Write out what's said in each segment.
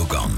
Gong.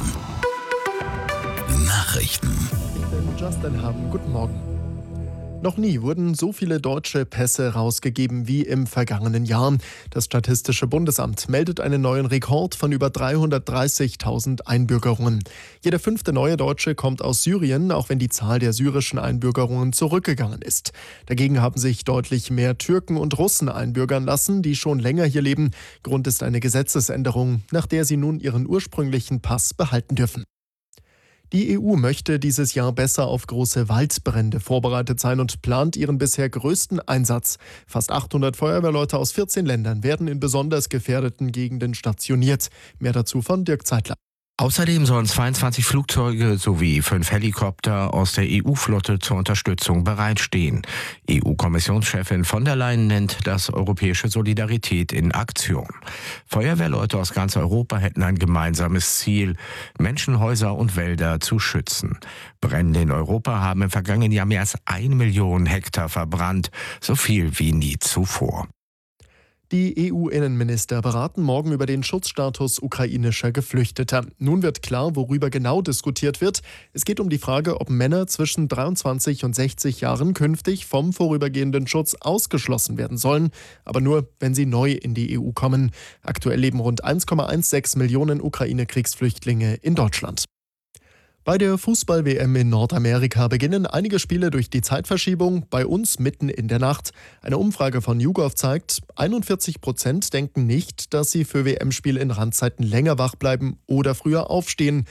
Nachrichten. Ich bin Justin Hamm. Guten Morgen. Noch nie wurden so viele deutsche Pässe rausgegeben wie im vergangenen Jahr. Das Statistische Bundesamt meldet einen neuen Rekord von über 330.000 Einbürgerungen. Jeder 5. neue Deutsche kommt aus Syrien, auch wenn die Zahl der syrischen Einbürgerungen zurückgegangen ist. Dagegen haben sich deutlich mehr Türken und Russen einbürgern lassen, die schon länger hier leben. Grund ist eine Gesetzesänderung, nach der sie nun ihren ursprünglichen Pass behalten dürfen. Die EU möchte dieses Jahr besser auf große Waldbrände vorbereitet sein und plant ihren bisher größten Einsatz. Fast 800 Feuerwehrleute aus 14 Ländern werden in besonders gefährdeten Gegenden stationiert. Mehr dazu von Dirk Zeitler. Außerdem sollen 22 Flugzeuge sowie 5 Helikopter aus der EU-Flotte zur Unterstützung bereitstehen. EU-Kommissionschefin von der Leyen nennt das europäische Solidarität in Aktion. Feuerwehrleute aus ganz Europa hätten ein gemeinsames Ziel, Menschen, Häuser und Wälder zu schützen. Brände in Europa haben im vergangenen Jahr mehr als 1 Million Hektar verbrannt, so viel wie nie zuvor. Die EU-Innenminister beraten morgen über den Schutzstatus ukrainischer Geflüchteter. Nun wird klar, worüber genau diskutiert wird. Es geht um die Frage, ob Männer zwischen 23 und 60 Jahren künftig vom vorübergehenden Schutz ausgeschlossen werden sollen, aber nur, wenn sie neu in die EU kommen. Aktuell leben rund 1,16 Millionen Ukraine-Kriegsflüchtlinge in Deutschland. Bei der Fußball-WM in Nordamerika beginnen einige Spiele durch die Zeitverschiebung, bei uns mitten in der Nacht. Eine Umfrage von YouGov zeigt, 41% denken nicht, dass sie für WM-Spiele in Randzeiten länger wach bleiben oder früher aufstehen.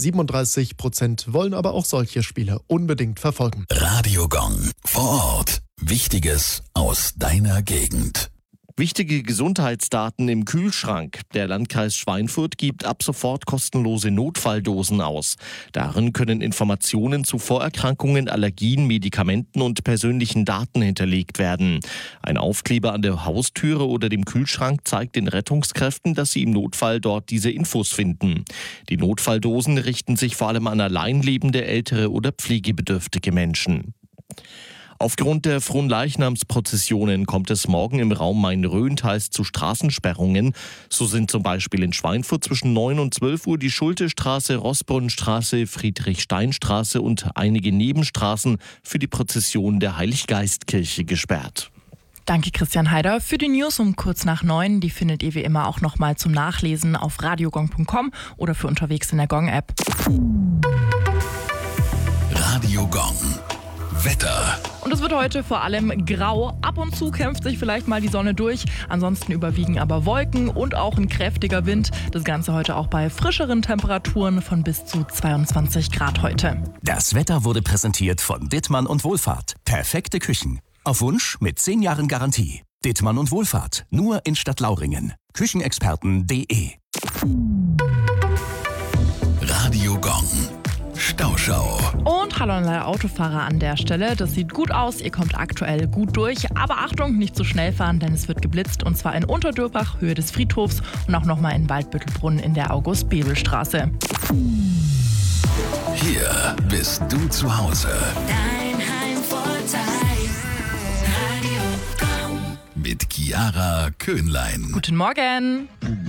37% wollen aber auch solche Spiele unbedingt verfolgen. Radio Gong. Vor Ort. Wichtiges aus deiner Gegend. Wichtige Gesundheitsdaten im Kühlschrank. Der Landkreis Schweinfurt gibt ab sofort kostenlose Notfalldosen aus. Darin können Informationen zu Vorerkrankungen, Allergien, Medikamenten und persönlichen Daten hinterlegt werden. Ein Aufkleber an der Haustüre oder dem Kühlschrank zeigt den Rettungskräften, dass sie im Notfall dort diese Infos finden. Die Notfalldosen richten sich vor allem an alleinlebende, ältere oder pflegebedürftige Menschen. Aufgrund der Fronleichnamsprozessionen kommt es morgen im Raum Main-Rhön teils zu Straßensperrungen. So sind zum Beispiel in Schweinfurt zwischen 9 und 12 Uhr die Schultestraße, Rossbrunnenstraße, Friedrichsteinstraße und einige Nebenstraßen für die Prozession der Heiliggeistkirche gesperrt. Danke Christian Heider für die News um kurz nach 9. Die findet ihr wie immer auch nochmal zum Nachlesen auf radiogong.com oder für unterwegs in der Gong-App. Radio Gong. Wetter. Und es wird heute vor allem grau. Ab und zu kämpft sich vielleicht mal die Sonne durch. Ansonsten überwiegen aber Wolken und auch ein kräftiger Wind. Das Ganze heute auch bei frischeren Temperaturen von bis zu 22 Grad heute. Das Wetter wurde präsentiert von Dittmann und Wohlfahrt. Perfekte Küchen. Auf Wunsch mit 10 Jahren Garantie. Dittmann und Wohlfahrt. Nur in Stadtlauringen. Küchenexperten.de. Radio Gong. Stauschau. Und hallo an alle Autofahrer an der Stelle. Das sieht gut aus, ihr kommt aktuell gut durch. Aber Achtung, nicht zu schnell fahren, denn es wird geblitzt. Und zwar in Unterdöbach, Höhe des Friedhofs und auch nochmal in Waldbüttelbrunn in der August-Bebel-Straße. Hier bist du zu Hause. Dein Heimvorteil. Radio Gong. Mit Chiara Köhnlein. Guten Morgen.